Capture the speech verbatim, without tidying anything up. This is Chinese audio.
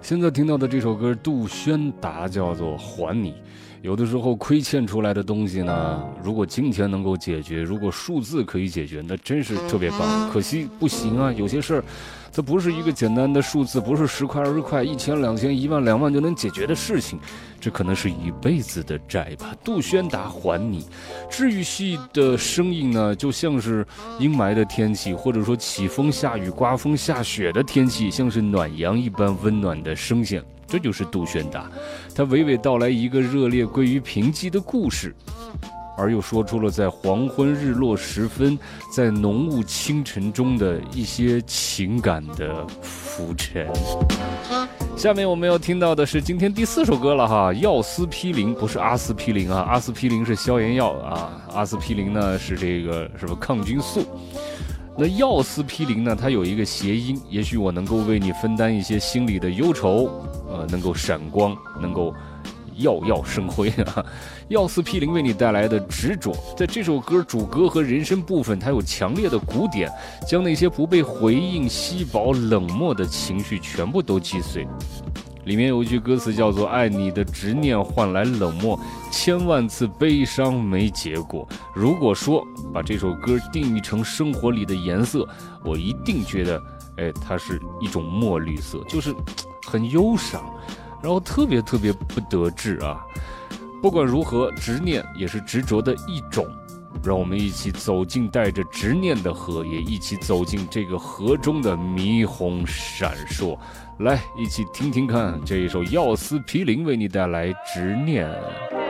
现在听到的这首歌杜宣达叫做还你。有的时候亏欠出来的东西呢，如果金钱能够解决，如果数字可以解决，那真是特别棒。可惜不行啊，有些事儿这不是一个简单的数字，不是十块二十块一千两千一万两万就能解决的事情，这可能是一辈子的债吧。杜宣达还你。治愈系的声音呢，就像是阴霾的天气，或者说起风下雨刮风下雪的天气，像是暖阳一般温暖的声线。这就是杜宣达，他娓娓道来一个热烈归于平静的故事，而又说出了在黄昏日落时分，在浓雾清晨中的一些情感的浮沉。下面我们要听到的是今天第四首歌了哈，药司匹林，不是阿司匹林啊，阿司匹林是消炎药啊，阿司匹林呢是这个什么抗菌素。那药司匹林呢，它有一个谐音，也许我能够为你分担一些心理的忧愁，呃，能够闪光，能够耀耀生辉啊！药司匹林为你带来的执着，在这首歌主歌和人声部分，它有强烈的鼓点，将那些不被回应、稀薄、冷漠的情绪全部都击碎。里面有一句歌词叫做爱你的执念换来冷漠，千万次悲伤没结果。如果说把这首歌定义成生活里的颜色，我一定觉得哎，它是一种墨绿色，就是很忧伤，然后特别特别不得志啊。不管如何，执念也是执着的一种，让我们一起走进带着执念的河，也一起走进这个河中的霓虹闪烁。来，一起听听看这一首药司匹林为你带来执念。